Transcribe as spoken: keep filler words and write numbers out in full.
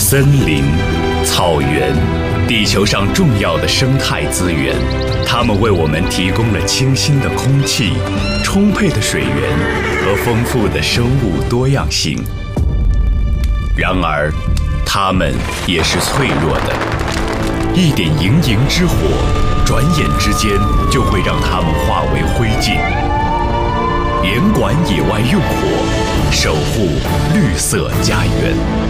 森林、草原，地球上重要的生态资源，它们为我们提供了清新的空气、充沛的水源和丰富的生物多样性。然而，它们也是脆弱的，一点营营之火，转眼之间就会让它们化为灰烬。严管野外用火，守护绿色家园。